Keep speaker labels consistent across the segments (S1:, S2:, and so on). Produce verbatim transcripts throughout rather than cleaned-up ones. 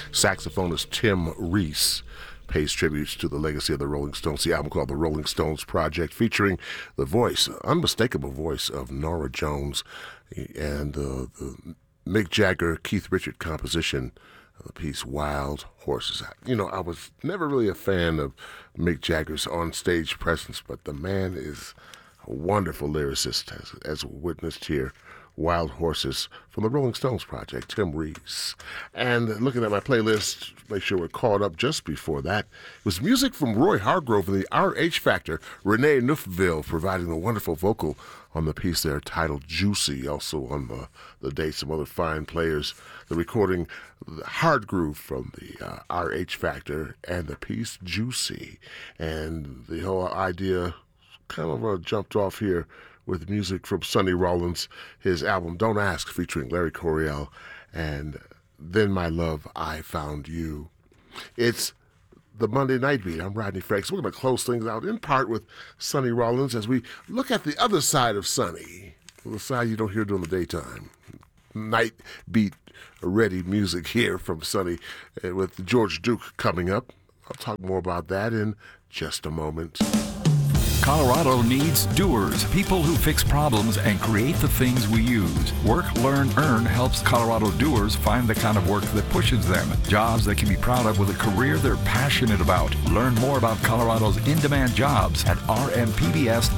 S1: saxophonist Tim Reese pays tributes to the legacy of the Rolling Stones. The album called The Rolling Stones Project, featuring the voice, unmistakable voice of Norah Jones, and uh, the Mick Jagger, Keith Richard composition of the piece Wild Horses. You know, I was never really a fan of Mick Jagger's on-stage presence, but the man is a wonderful lyricist, as, as witnessed here. Wild Horses from the Rolling Stones Project, Tim Reese. And looking at my playlist, make sure we're caught up just before that, it was music from Roy Hargrove and the R H Factor, Renee Neufville providing a wonderful vocal on the piece there titled Juicy. Also on the, the date, some other fine players. The recording, Hard Groove from the uh, R H Factor, and the piece Juicy. And the whole idea kind of uh, jumped off here with music from Sonny Rollins, his album Don't Ask, featuring Larry Coryell, and Then My Love, I Found You. It's the Monday Night Beat. I'm Rodney Franks. We're going to close things out in part with Sonny Rollins as we look at the other side of Sonny, the side you don't hear during the daytime. Night Beat ready music here from Sonny, uh, with George Duke coming up. I'll talk more about that in just a moment.
S2: Colorado needs doers, people who fix problems and create the things we use. Work, Learn, Earn helps Colorado doers find the kind of work that pushes them, jobs they can be proud of with a career they're passionate about. Learn more about Colorado's in-demand jobs at rmpbs.org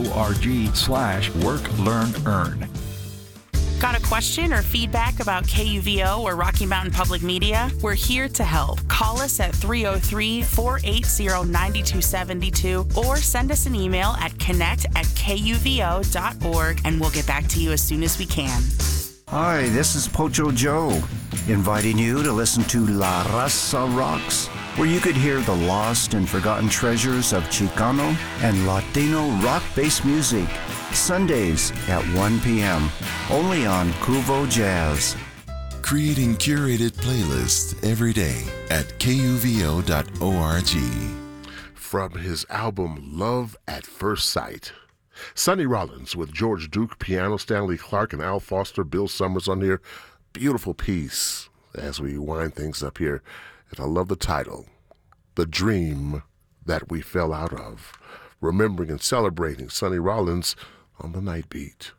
S2: slash work, learn, earn.
S3: Got a question or feedback about K U V O or Rocky Mountain Public Media? We're here to help. Call us at three oh three, four eight zero, nine two seven two or send us an email at connect at k u v o dot org and we'll get back to you as soon as we can.
S4: Hi, this is Pocho Joe, inviting you to listen to La Raza Rocks, where you could hear the lost and forgotten treasures of Chicano and Latino rock-based music, Sundays at one p.m., only on Cuvo Jazz.
S5: Creating curated playlists every day at k u v o dot org.
S1: From his album Love at First Sight, Sonny Rollins with George Duke, piano, Stanley Clarke, and Al Foster, Bill Summers on here. Beautiful piece as we wind things up here. And I love the title, The Dream That We Fell Out Of. Remembering and celebrating Sonny Rollins on the Night Beat.